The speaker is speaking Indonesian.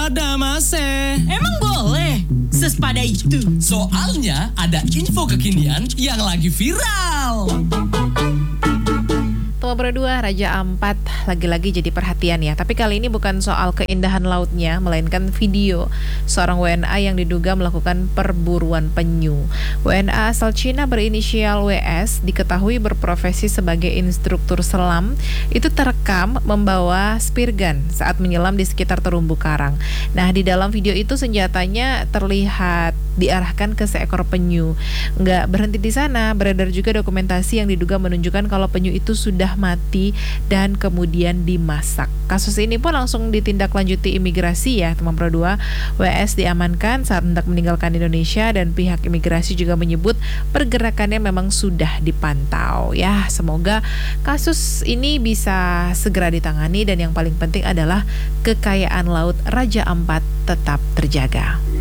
waspada Mase. Emang boleh? Sespada itu. Soalnya ada info kekinian yang lagi viral. Tua berdua Raja Ampat lagi-lagi jadi perhatian ya. Tapi kali ini bukan soal keindahan lautnya, melainkan video seorang WNA yang diduga melakukan perburuan penyu. WNA asal Cina berinisial WS diketahui berprofesi sebagai instruktur selam. Itu terekam membawa spear gun saat menyelam di sekitar terumbu karang. Nah, di dalam video itu senjatanya terlihat diarahkan ke seekor penyu. Nggak berhenti di sana, beredar juga dokumentasi yang diduga menunjukkan kalau penyu itu sudah mati dan kemudian dimasak. Kasus ini pun langsung ditindaklanjuti imigrasi ya, teman Pro 2. WS diamankan saat hendak meninggalkan Indonesia dan pihak imigrasi juga menyebut pergerakannya memang sudah dipantau. Ya, semoga kasus ini bisa segera ditangani dan yang paling penting adalah kekayaan laut Raja Ampat tetap terjaga.